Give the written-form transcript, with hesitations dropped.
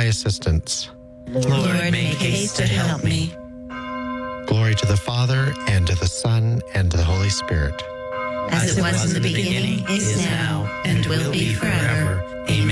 assistance. Lord, make haste to help me. Glory to the Father, and to the Son, and to the Holy Spirit. As it was in the beginning, is now, and will be forever. Amen.